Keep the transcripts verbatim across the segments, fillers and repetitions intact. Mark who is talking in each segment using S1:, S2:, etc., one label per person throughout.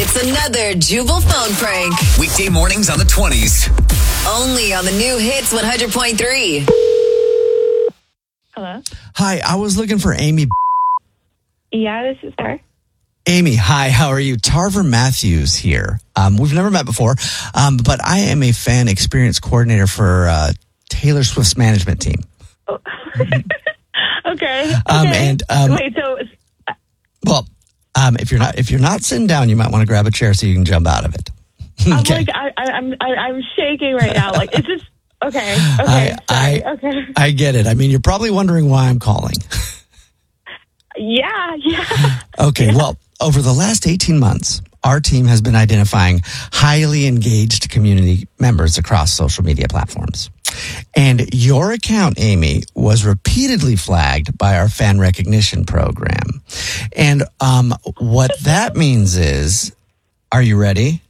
S1: It's another Jubal phone prank.
S2: Weekday mornings on the twenties.
S1: Only on the new Hits one hundred point three.
S3: Hello?
S4: Hi, I was looking for Amy.
S3: Yeah, this is her.
S4: Amy, hi, how are you? Tarver Matthews here. Um, we've never met before, um, but I am a fan experience coordinator for uh, Taylor Swift's management team.
S3: Oh. okay. okay.
S4: Um, and um,
S3: Wait, so...
S4: Well, um, if you're not if you're not sitting down, you might want to grab a chair so you can jump out of it.
S3: I'm
S4: Okay.
S3: like, I, I, I'm I, I'm shaking right now. Like, it's just... Okay, okay,
S4: I,
S3: sorry,
S4: I,
S3: okay.
S4: I get it. I mean, you're probably wondering why I'm calling.
S3: Yeah, yeah.
S4: Okay, yeah. Well, over the last eighteen months, our team has been identifying highly engaged community members across social media platforms. And your account, Amy, was repeatedly flagged by our fan recognition program. And um, what that means is, are you ready?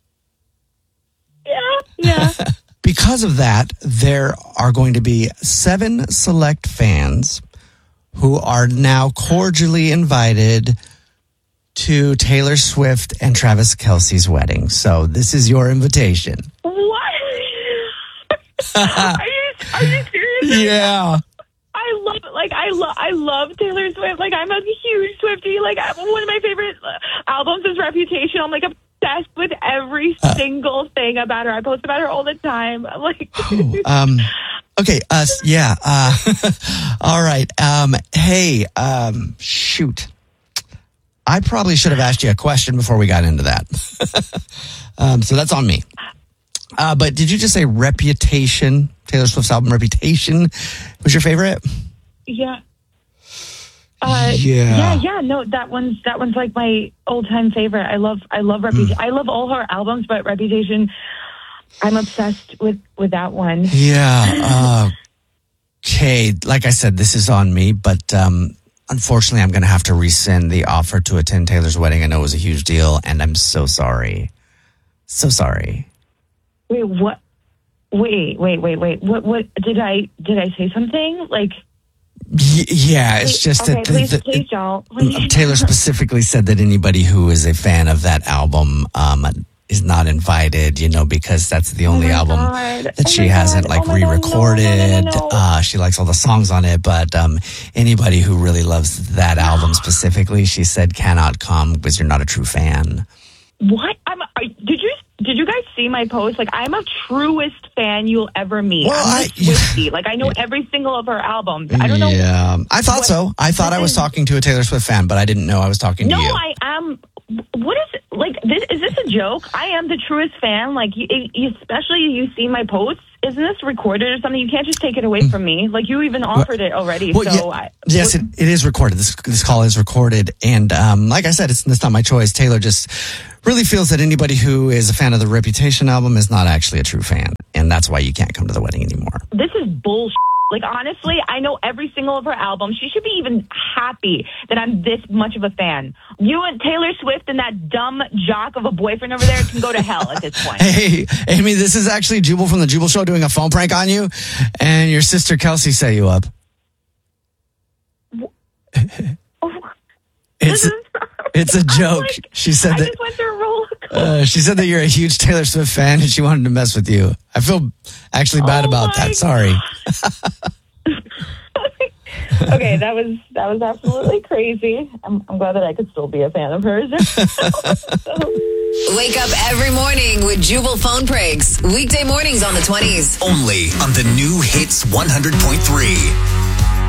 S3: Yeah, yeah.
S4: Because of that, there are going to be seven select fans who are now cordially invited to Taylor Swift and Travis Kelce's wedding. So this is your invitation.
S3: What? are you are you serious?
S4: Yeah.
S3: I love like I love I love Taylor Swift. Like, I'm a huge Swiftie. Like, I, one of my favorite albums is Reputation. I'm like obsessed with every uh, single thing about her. I post about her all the time. I'm like,
S4: oh, um, okay, uh, yeah. Uh, all right. Um, hey, um, shoot. I probably should have asked you a question before we got into that. um, so that's on me. Uh, but did you just say Reputation? Taylor Swift's album Reputation was your favorite?
S3: Yeah. Uh,
S4: yeah.
S3: Yeah, yeah. No, that one's that one's like my old time favorite. I love I love Reputation. Mm. I love all her albums, but Reputation, I'm obsessed with, with that one.
S4: Yeah. Uh, okay. Like I said, this is on me, but um, unfortunately, I'm going to have to rescind the offer to attend Taylor's wedding. I know it was a huge deal, and I'm so sorry. So sorry.
S3: Wait, what? Wait, wait, wait, wait. What? What? Did I? Did I say something? Like?
S4: Y- yeah, it's
S3: please,
S4: just
S3: okay,
S4: that
S3: please,
S4: the,
S3: please don't. Please.
S4: Taylor specifically said that anybody who is a fan of that album um, is not invited. You know, because that's the only
S3: oh
S4: album
S3: God.
S4: that
S3: oh
S4: she hasn't
S3: God.
S4: like
S3: oh
S4: re-recorded.
S3: God, no, no, no, no, no.
S4: Uh, she likes all the songs on it, but um, anybody who really loves that album specifically, she said, cannot come because you're not a true fan.
S3: What? I'm. Are, did you? Did you guys see my post? Like, I'm a truest fan you'll ever meet.
S4: Well,
S3: I'm a
S4: I,
S3: Swiftie. Like, I know every single of her albums. I don't know.
S4: Yeah, I thought
S3: what,
S4: so. I thought I was talking to a Taylor Swift fan, but I didn't know I was talking
S3: no,
S4: to you.
S3: No, I am. What is it? Like, this, is this a joke? I am the truest fan. Like, you, you, especially you see my posts. Isn't this recorded or something? You can't just take it away from me. Like, you even offered it already.
S4: Well,
S3: so
S4: yeah,
S3: I,
S4: yes, it, it is recorded. This this call is recorded, and um, like I said, it's, it's not my choice. Taylor just really feels that anybody who is a fan of the Reputation album is not actually a true fan, and that's why you can't come to the wedding anymore.
S3: This is bullshit. Like, honestly, I know every single of her albums. She should be even happy that I'm this much of a fan. You and Taylor Swift and that dumb jock of a boyfriend over there can go to hell at this point.
S4: Hey, Amy, this is actually Jubal from the Jubal Show doing a phone prank on you, and your sister Kelsey set you up. It's it's a joke.
S3: Like,
S4: she said
S3: I
S4: that
S3: just went through a roller coaster.
S4: uh, she said that you're a huge Taylor Swift fan, and she wanted to mess with you. I feel actually bad
S3: oh
S4: about that. Sorry.
S3: Okay, that was that was absolutely crazy. I'm, I'm glad that I could still be a fan of hers.
S1: Wake up every morning with Jubal phone pranks. Weekday mornings on the twenties.
S2: Only on the new Hits one hundred point three.